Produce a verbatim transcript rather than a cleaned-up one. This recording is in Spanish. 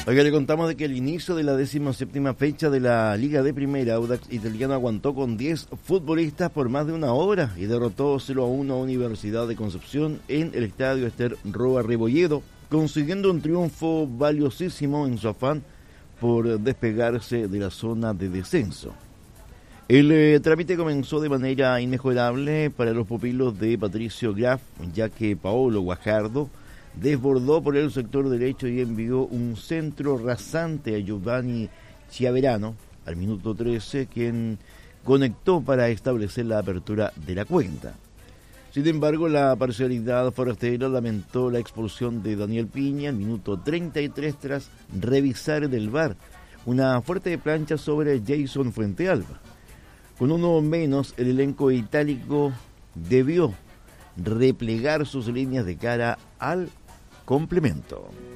Oiga, le contamos de que el inicio de la decimoséptima fecha de la Liga de Primera, Audax Italiano aguantó con diez futbolistas por más de una hora y derrotó cero a uno a Universidad de Concepción en el estadio Ester Roa Rebolledo, consiguiendo un triunfo valiosísimo en su afán por despegarse de la zona de descenso. El eh, trámite comenzó de manera inmejorable para los pupilos de Patricio Graf, ya que Paolo Guajardo desbordó por el sector derecho y envió un centro rasante a Giovanni Chiaverano al minuto trece, quien conectó para establecer la apertura de la cuenta. Sin embargo, la parcialidad forastera lamentó la expulsión de Daniel Piña al minuto treinta y tres tras revisar en el V A R una fuerte plancha sobre Jason Fuentealba. Con uno menos, el elenco itálico debió replegar sus líneas de cara al complemento.